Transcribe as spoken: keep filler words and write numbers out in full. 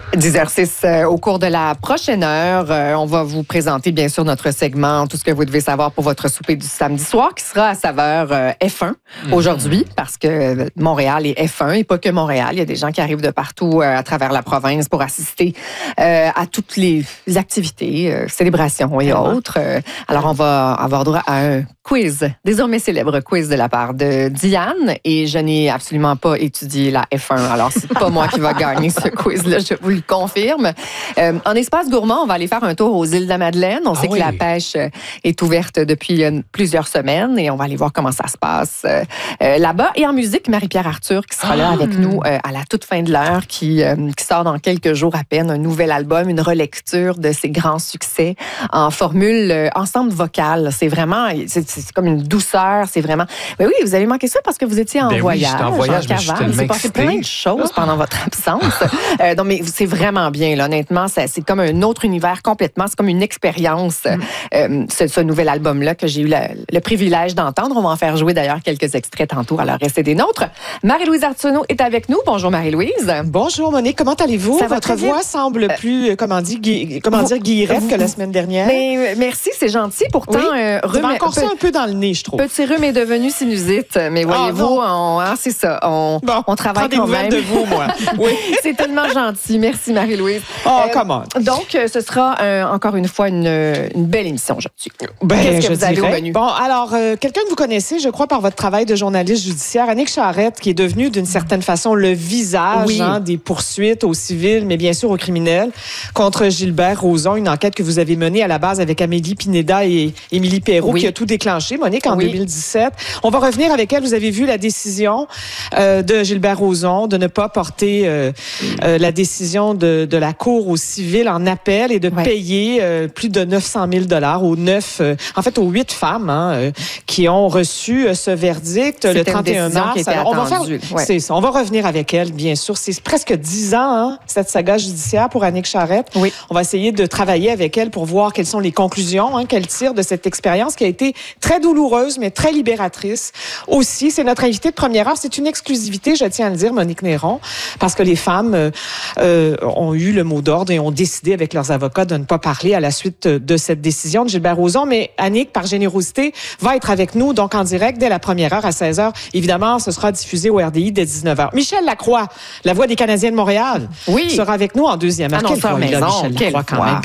dix heures six euh, au cours de la prochaine heure, euh, on va vous présenter bien sûr notre segment, tout ce que vous devez savoir pour votre souper du samedi soir, qui sera à saveur euh, F un mmh. aujourd'hui, parce que Montréal est F un et pas que Montréal. Il y a des gens qui arrivent de partout euh, à travers la province pour assister euh, à toutes les activités, euh, célébrations et mmh. autres. Euh, alors on va avoir droit à un quiz, désormais célèbre quiz de la part de Diane, et je n'ai absolument pas étudié la F un, alors c'est pas moi qui va gagner ce quiz-là, je vous le confirme. Euh, en espace gourmand, on va aller faire un tour aux îles de la Madeleine. On ah sait oui. que la pêche est ouverte depuis euh, plusieurs semaines et on va aller voir comment ça se passe euh, euh, là-bas. Et en musique, Marie-Pierre Arthur qui sera ah. là avec nous euh, à la toute fin de l'heure, qui, euh, qui sort dans quelques jours à peine un nouvel album, une relecture de ses grands succès en formule euh, ensemble vocal. C'est vraiment, c'est, c'est comme une douceur, c'est vraiment... Mais oui, vous avez manqué ça parce que vous étiez en ben voyage. Oui, en voyage, en cavale. Il s'est passé plein de choses pendant votre absence. euh, non, mais c'est vraiment bien, là, honnêtement. Ça, c'est comme un autre univers complètement. C'est comme une expérience, mm. euh, ce, ce nouvel album-là que j'ai eu le, le privilège d'entendre. On va en faire jouer d'ailleurs quelques extraits tantôt. Alors, restez des nôtres. Marie-Louise Arsenault est avec nous. Bonjour, Marie-Louise. Bonjour, Monique. Comment allez-vous? Ça Votre voix semble plus, euh, comment, dit, gui, comment dire, guillerette que la semaine dernière. Mais, merci, c'est gentil. Pourtant, oui. euh, Vous avez encore ça un peu dans le nez, je trouve. Petit rhume est devenu sinusite. Mais voyez-vous, ah, on, hein, c'est ça. On, bon, on travaille quand même. de vous, moi. Oui. C'est tellement gentil. Merci, Marie-Louise. Oh, euh, comment? Donc, euh, ce sera euh, encore une fois une, une belle émission aujourd'hui. Ben, Qu'est-ce que je vous avez dirais. au menu? Bon, alors, euh, quelqu'un que vous connaissez, je crois, par votre travail de journaliste judiciaire, Annick Charrette, qui est devenue d'une certaine façon le visage oui. hein, des poursuites aux civils, mais bien sûr aux criminels, contre Gilbert Rozon, une enquête que vous avez menée à la base avec Amélie Pineda et Émilie Perrault, oui. qui a tout déclenché, Monique, en oui. deux mille dix-sept. On va revenir avec elle. Vous avez vu la décision euh, de Gilbert Rozon de ne pas porter euh, euh, la décision de, de la Cour au civil en appel et de ouais. payer euh, plus de neuf cent mille dollars aux neuf, euh, en fait, aux huit femmes hein, euh, qui ont reçu euh, ce verdict C'était le trente et un mars. Alors, on va faire, ouais. c'est ça. On va revenir avec elle, bien sûr. C'est presque dix ans, hein, cette saga judiciaire pour Annick Charrette. Oui. On va essayer de travailler avec elle pour voir quelles sont les conclusions hein, qu'elle tire de cette expérience qui a été très douloureuse, mais très libératrice aussi. C'est notre invitée de première heure. C'est une exclusivité, je tiens à le dire, Monique Néron, parce que les femmes euh, euh, ont eu le mot d'ordre et ont décidé avec leurs avocats de ne pas parler à la suite de cette décision de Gilbert Rozon. Mais Annick, par générosité, va être avec nous, donc en direct dès la première heure à seize heures. Évidemment, ce sera diffusé au R D I dès dix-neuf heures. Michel Lacroix, la voix des Canadiens de Montréal, oui. sera avec nous en deuxième heure. Annonceur maison, Michel Lacroix, quand même.